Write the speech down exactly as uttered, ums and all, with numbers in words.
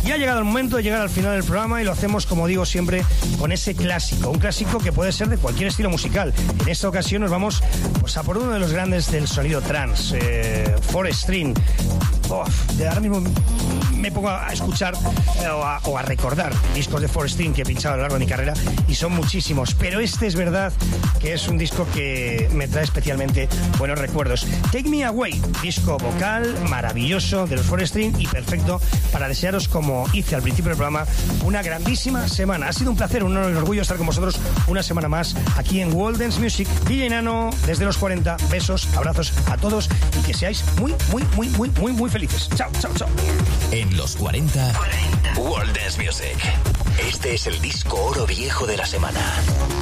Y ha llegado el momento de llegar al final del programa y lo hacemos, como digo siempre, con ese clásico. Un clásico que puede ser de cualquier estilo musical. En esta ocasión nos vamos pues, a por uno de los grandes del sonido trance, eh, Forest String. Oh, de ahora mismo me pongo a escuchar eh, o, a, o a recordar discos de Forest String que he pinchado a lo largo de mi carrera y son muchísimos, pero este es verdad que es un disco que me trae especialmente buenos recuerdos. Take Me Away, disco vocal maravilloso de los Forest String y perfecto para desearos, como hice al principio del programa, una grandísima semana. Ha sido un placer, un honor y un orgullo estar con vosotros una semana más aquí en World Dance Music. D J Nano desde los cuarenta, besos, abrazos a todos y que seáis muy, muy, muy, muy, muy, muy felices. Chao, chao, chao. En los cuarenta, World Dance Music. Este es el disco oro viejo de la semana.